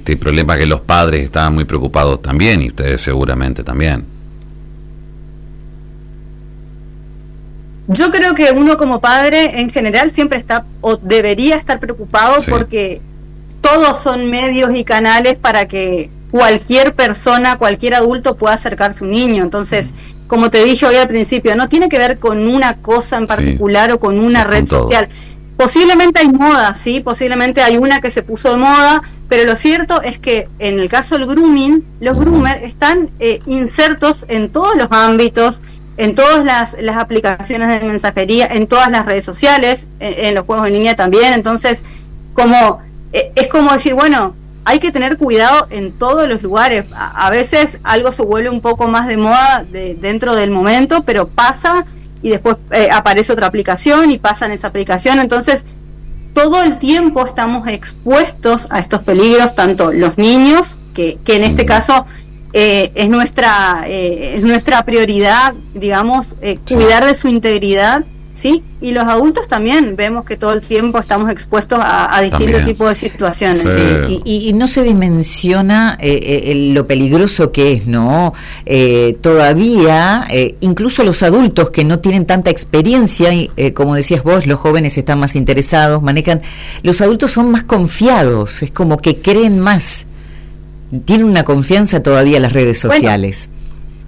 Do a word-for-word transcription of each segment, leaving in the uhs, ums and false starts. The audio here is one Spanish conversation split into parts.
este problema que los padres estaban muy preocupados también, y ustedes seguramente también. Yo creo que uno como padre en general siempre está o debería estar preocupado, sí, porque todos son medios y canales para que cualquier persona, cualquier adulto pueda acercarse a un niño. Entonces, como te dije hoy al principio, no tiene que ver con una cosa en particular, sí, o con una red social. Posiblemente hay moda, sí, posiblemente hay una que se puso de moda, pero lo cierto es que en el caso del grooming, los groomers están eh, insertos en todos los ámbitos, en todas las, las aplicaciones de mensajería, en todas las redes sociales, en, en los juegos en línea también. Entonces, como eh, es como decir, bueno, hay que tener cuidado en todos los lugares. A, a veces algo se vuelve un poco más de moda de, dentro del momento, pero pasa y después eh, aparece otra aplicación y pasa en esa aplicación. Entonces, todo el tiempo estamos expuestos a estos peligros, tanto los niños, que, que en este caso eh, es nuestra eh, es nuestra prioridad, digamos, eh, cuidar de su integridad, ¿sí? Y los adultos también vemos que todo el tiempo estamos expuestos a, a distintos también. tipos de situaciones. Sí. Y, y no se dimensiona eh, eh, lo peligroso que es, ¿no? Eh, todavía, eh, incluso los adultos que no tienen tanta experiencia, y, eh, como decías vos, los jóvenes están más interesados, manejan, los adultos son más confiados, es como que creen más, tienen una confianza todavía en las redes sociales. Bueno,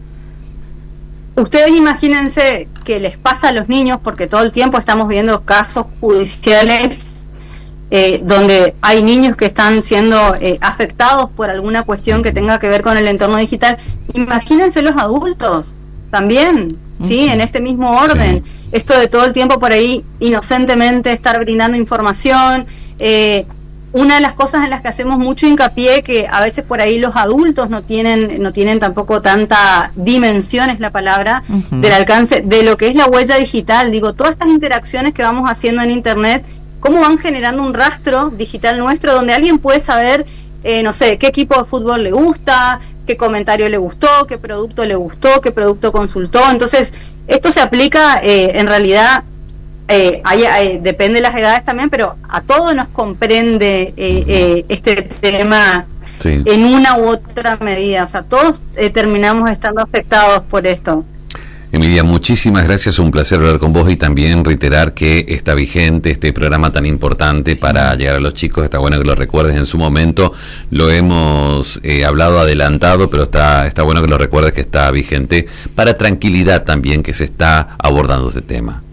ustedes imagínense que les pasa a los niños, porque todo el tiempo estamos viendo casos judiciales eh, donde hay niños que están siendo eh, afectados por alguna cuestión que tenga que ver con el entorno digital. Imagínense los adultos también, ¿sí? En este mismo orden. Sí. Esto de todo el tiempo por ahí inocentemente estar brindando información. Eh, Una de las cosas en las que hacemos mucho hincapié, que a veces por ahí los adultos no tienen no tienen tampoco tanta dimensión, es la palabra, uh-huh, del alcance de lo que es la huella digital. Digo, todas estas interacciones que vamos haciendo en internet, cómo van generando un rastro digital nuestro, donde alguien puede saber, eh, no sé, qué equipo de fútbol le gusta, qué comentario le gustó, qué producto le gustó, qué producto consultó. Entonces, esto se aplica eh, en realidad... Eh, hay, hay, depende de las edades también, pero a todos nos comprende eh, eh, este tema, sí, en una u otra medida. O sea, todos eh, terminamos estando afectados por esto. Emilia, muchísimas gracias, un placer hablar con vos y también reiterar que está vigente este programa tan importante, sí, para llegar a los chicos. Está bueno que lo recuerdes en su momento, lo hemos eh, hablado adelantado, pero está, está bueno que lo recuerdes, que está vigente para tranquilidad también, que se está abordando este tema.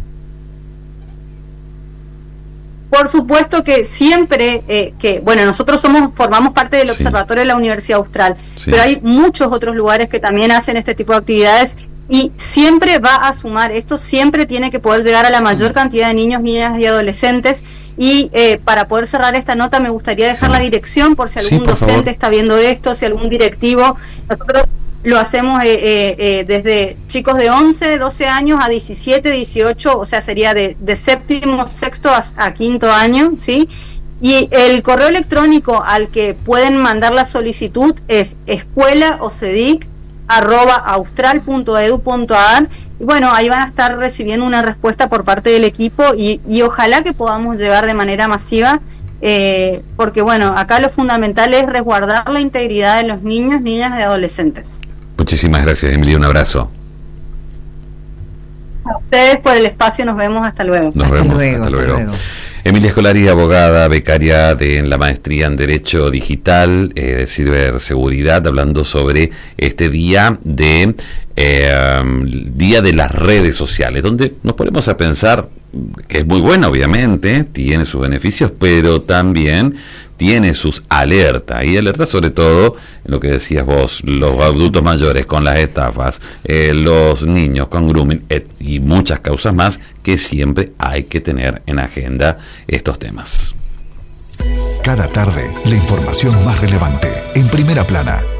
Por supuesto que siempre, eh, que bueno, nosotros somos formamos parte del Observatorio, sí, de la Universidad Austral, sí, pero hay muchos otros lugares que también hacen este tipo de actividades y siempre va a sumar, esto siempre tiene que poder llegar a la mayor cantidad de niños, niñas y adolescentes. Y eh, para poder cerrar esta nota me gustaría dejar, sí, la dirección por si algún, sí, por docente favor. Está viendo esto, si algún directivo. Nosotros lo hacemos eh, eh, eh, desde chicos de once, doce años a diecisiete, dieciocho, o sea, sería de, de séptimo, sexto a, a quinto año, ¿sí? Y el correo electrónico al que pueden mandar la solicitud es escuela o cedic arroba austral punto edu punto ar, y bueno, ahí van a estar recibiendo una respuesta por parte del equipo y, y ojalá que podamos llegar de manera masiva, eh, porque bueno, acá lo fundamental es resguardar la integridad de los niños, niñas y adolescentes. Muchísimas gracias, Emilia, un abrazo. A ustedes por el espacio, nos vemos, hasta luego. Nos hasta vemos, luego, hasta luego. Hasta luego. Emilia Scolari, abogada, becaria de, en la maestría en Derecho Digital, eh, de Ciberseguridad, hablando sobre este día de eh, día de las redes sociales, donde nos ponemos a pensar que es muy bueno, obviamente, tiene sus beneficios, pero también tiene sus alertas, y alertas sobre todo en lo que decías vos, los, sí, adultos mayores con las estafas, eh, los niños con grooming, et, y muchas causas más que siempre hay que tener en agenda estos temas. Cada tarde, la información más relevante en Primera Plana.